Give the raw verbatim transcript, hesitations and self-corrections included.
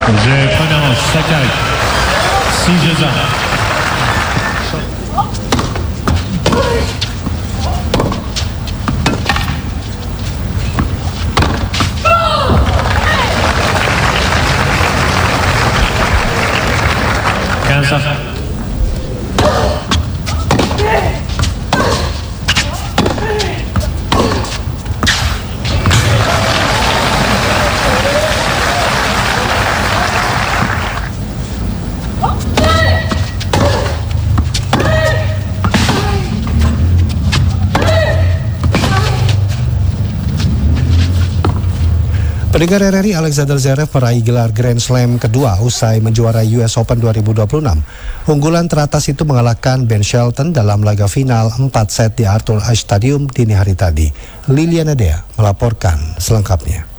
이제 파이널 세카이 시저자. Kansas. Pendengar R R I, Alexander Zverev meraih gelar Grand Slam kedua usai menjuarai U S Open dua ribu dua puluh enam. Unggulan teratas itu mengalahkan Ben Shelton dalam laga final empat set di Arthur Ashe Stadium dini hari tadi. Liliana Dea melaporkan selengkapnya.